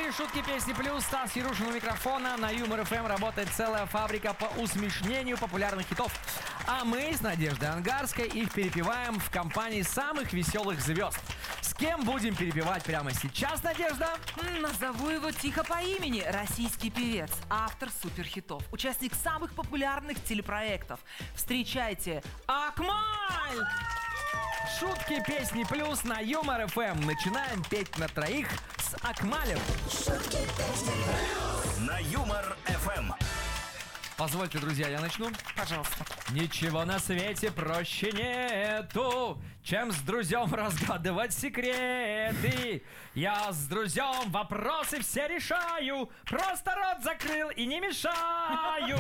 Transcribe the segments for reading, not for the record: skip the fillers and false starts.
эфире шутки, песни плюс. Стас Ярушин у микрофона. На Юмор ФМ работает целая фабрика по усмешнению популярных хитов. А мы с Надеждой Ангарской их перепеваем в компании самых веселых звезд. С кем будем перепевать прямо сейчас, Надежда? Назову его тихо по имени. Российский певец, автор суперхитов, участник самых популярных телепроектов. Встречайте, Акмаль! Шутки, песни плюс на Юмор ФМ. Начинаем петь на троих с Акмалем. Шутки, песни плюс. На Юмор ФМ. Позвольте, друзья, я начну. Пожалуйста. Ничего на свете проще нету, чем с друзьям разгадывать секреты. Я с друзьям вопросы все решаю, просто рот закрыл и не мешаю.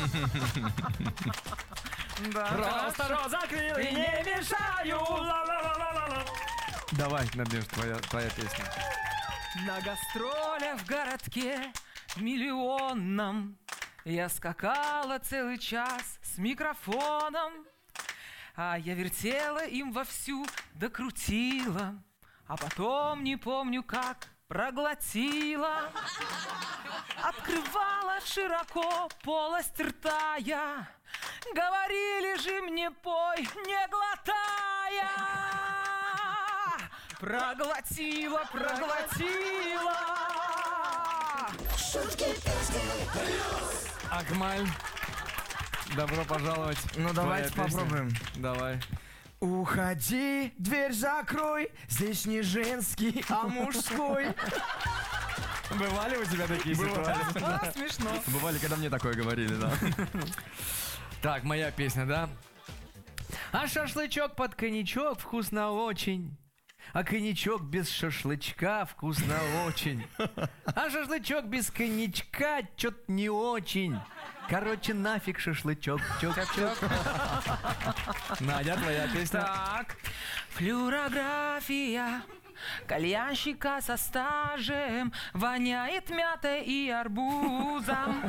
Просто рот закрыл и не мешаю. Давай, Надежда, твоя песня. На гастролях в городке миллионном я скакала целый час с микрофоном, а я вертела им вовсю, докрутила, а потом не помню как проглотила. Открывала широко полость рта я, говорили же мне пой, не глотая. Проглотила. Шутки, песни плюс. Акмаль, добро пожаловать. Ну давайте Твоя песня. попробуем. Давай. Уходи, дверь закрой. Здесь не женский, а мужской. Бывали у тебя такие ситуации? Смешно. Бывали, когда мне такое говорили, да. Так, моя песня, да? А шашлычок под коньячок вкусно очень. А коньячок без шашлычка вкусно очень. А шашлычок без коньячка чё-то не очень. Короче, нафиг шашлычок. Чок-чок. Надя, твоя песня. Так, флюорография кальянщика со стажем воняет мятой и арбузом.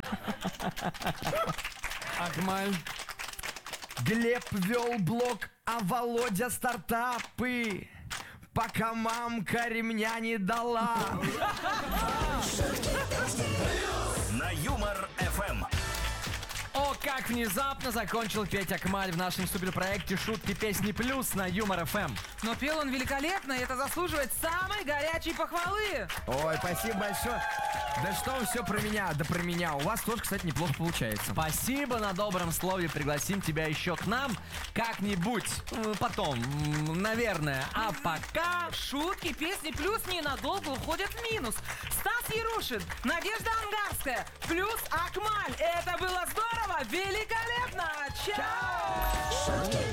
Акмаль. Глеб вел блог, а Володя стартапы. Пока мамка ремня не дала. Шутки, песни плюс. На Юмор ФМ. О, как внезапно закончил петь Акмаль в нашем суперпроекте «Шутки, песни плюс» на Юмор ФМ. Но пел он великолепно, и это заслуживает самой горячей похвалы. Ой, спасибо большое. Да что вы все про меня? Да про меня. У вас тоже, кстати, неплохо получается. Спасибо на добром слове. Пригласим тебя еще к нам как-нибудь потом, наверное. А пока... Шутки, песни плюс ненадолго уходят в минус. Стас Ярушин, Надежда Ангарская, плюс Акмаль. Это было здорово, великолепно. Чао! Шутки,